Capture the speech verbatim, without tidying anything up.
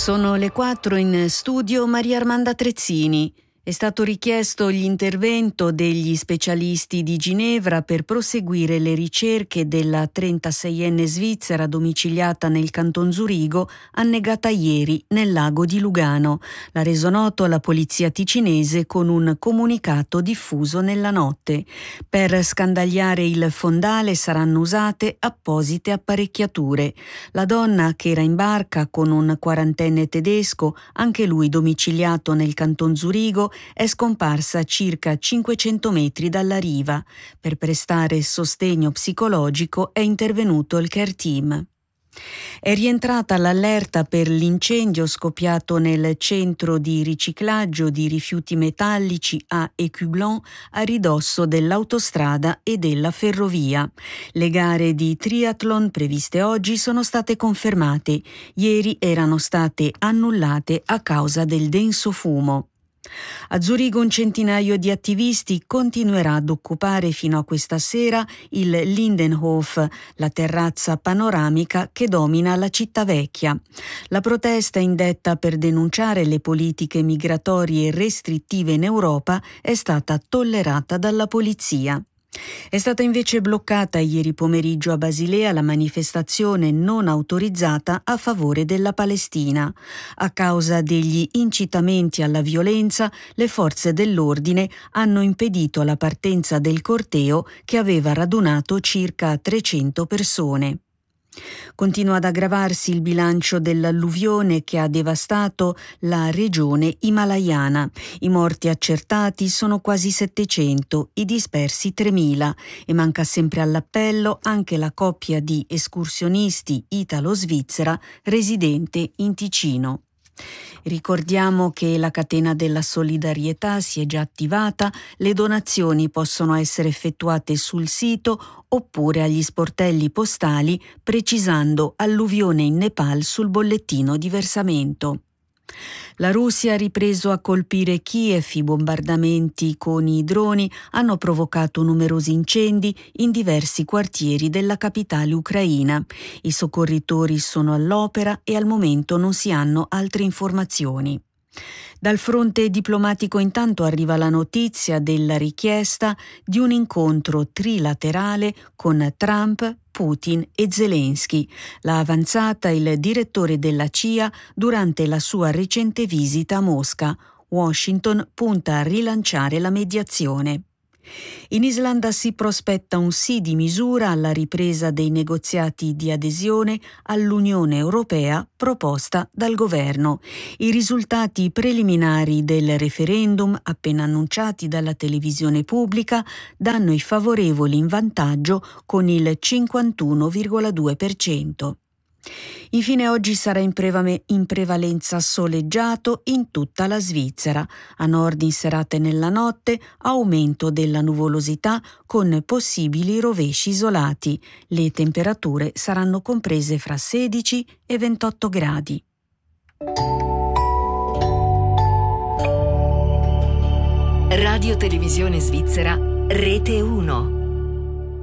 Sono le quattro, in studio Maria Armanda Trezzini. È stato richiesto l'intervento degli specialisti di Ginevra per proseguire le ricerche della trentaseienne svizzera domiciliata nel Canton Zurigo, annegata ieri nel lago di Lugano. L'ha reso noto la polizia ticinese con un comunicato diffuso nella notte. Per scandagliare il fondale saranno usate apposite apparecchiature. La donna, che era in barca con un quarantenne tedesco, anche lui domiciliato nel Canton Zurigo, è scomparsa a circa cinquecento metri dalla riva. Per prestare sostegno psicologico è intervenuto il care team. È rientrata l'allerta per l'incendio scoppiato nel centro di riciclaggio di rifiuti metallici a Écublens, a ridosso dell'autostrada e della ferrovia. Le gare di triathlon previste oggi sono state confermate. Ieri erano state annullate a causa del denso fumo. A Zurigo un centinaio di attivisti continuerà ad occupare fino a questa sera il Lindenhof, la terrazza panoramica che domina la città vecchia. La protesta, indetta per denunciare le politiche migratorie restrittive in Europa, è stata tollerata dalla polizia. È stata invece bloccata ieri pomeriggio a Basilea la manifestazione non autorizzata a favore della Palestina. A causa degli incitamenti alla violenza, le forze dell'ordine hanno impedito la partenza del corteo, che aveva radunato circa trecento persone. Continua ad aggravarsi il bilancio dell'alluvione che ha devastato la regione himalayana. I morti accertati sono quasi settecento, i dispersi tremila, e manca sempre all'appello anche la coppia di escursionisti italo-svizzera residente in Ticino. Ricordiamo che la catena della solidarietà si è già attivata, le donazioni possono essere effettuate sul sito oppure agli sportelli postali, precisando alluvione in Nepal sul bollettino di versamento. La Russia ha ripreso a colpire Kiev. I bombardamenti con i droni hanno provocato numerosi incendi in diversi quartieri della capitale ucraina. I soccorritori sono all'opera e al momento non si hanno altre informazioni. Dal fronte diplomatico intanto arriva la notizia della richiesta di un incontro trilaterale con Trump, Putin e Zelensky. L'ha avanzata il direttore della C I A durante la sua recente visita a Mosca. Washington punta a rilanciare la mediazione. In Islanda si prospetta un sì di misura alla ripresa dei negoziati di adesione all'Unione Europea proposta dal governo. I risultati preliminari del referendum, appena annunciati dalla televisione pubblica, danno i favorevoli in vantaggio con il cinquantuno virgola due per cento. Infine oggi sarà in, prevame- in prevalenza soleggiato in tutta la Svizzera. A nord in serate nella notte aumento della nuvolosità con possibili rovesci isolati. Le temperature saranno comprese fra sedici e ventotto gradi. Radio Televisione Svizzera, Rete uno.